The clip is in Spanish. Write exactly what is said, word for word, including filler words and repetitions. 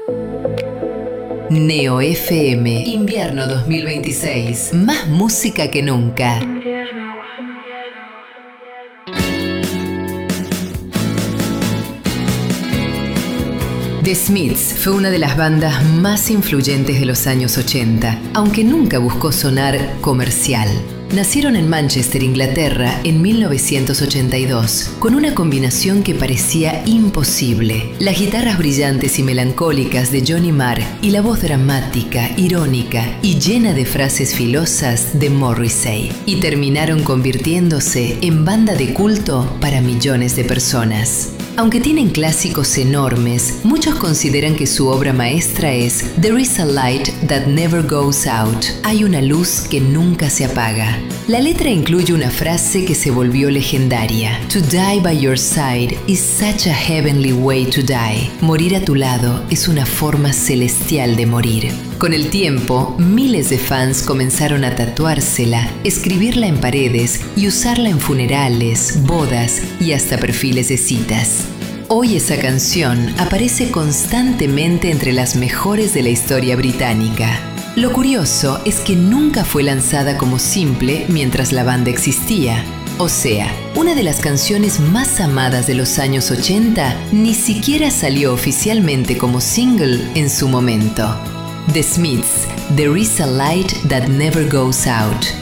Neo F M, invierno dos mil veintiséis. Más música que nunca. The Smiths fue una de las bandas más influyentes de los años ochenta, aunque nunca buscó sonar comercial. Nacieron en Manchester, Inglaterra, en mil novecientos ochenta y dos, con una combinación que parecía imposible. Las guitarras brillantes y melancólicas de Johnny Marr y la voz dramática, irónica y llena de frases filosas de Morrissey. Y terminaron convirtiéndose en banda de culto para millones de personas. Aunque tienen clásicos enormes, muchos consideran que su obra maestra es There is a light that never goes out. Hay una luz que nunca se apaga. La letra incluye una frase que se volvió legendaria. To die by your side is such a heavenly way to die. Morir a tu lado es una forma celestial de morir. Con el tiempo, miles de fans comenzaron a tatuársela, escribirla en paredes y usarla en funerales, bodas y hasta perfiles de citas. Hoy esa canción aparece constantemente entre las mejores de la historia británica. Lo curioso es que nunca fue lanzada como simple mientras la banda existía. O sea, una de las canciones más amadas de los años ochenta ni siquiera salió oficialmente como single en su momento. The Smiths, There is a light that never goes out.